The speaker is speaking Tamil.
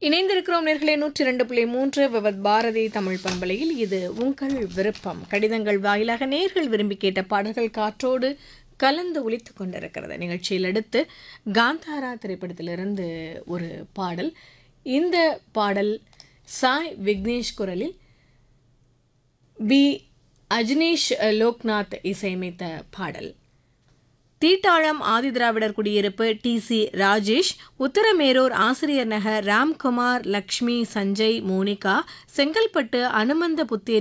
இணைந்திருக்கிறோம் நேர்களே 102.3 விவத் பாரதி தமிழ் பண்பலையில். இது உங்கள் விருப்பம். கடிதங்கள் வாயிலாக நேர்கள் விரும்பி கேட்ட பாடல்கள் காற்றோடு கலந்து ஒலித்துக் கொண்டிருக்கிறது. நிகழ்ச்சியில் அடுத்து காந்தாரா திரைப்படத்திலிருந்து ஒரு பாடல். இந்த பாடல் சாய் விக்னேஷ் குரலில் பி அஜ்னேஷ் லோக்நாத் இசையமைத்த பாடல். தீட்டாளம் ஆதிதிராவிடர் குடியிருப்பு டி.சி. ராஜேஷ், உத்தரமேரூர் ஆசிரியர் நகர் ராம்குமார், லக்ஷ்மி, சஞ்சய், மோனிகா, செங்கல்பட்டு அனுமந்த புத்தேரி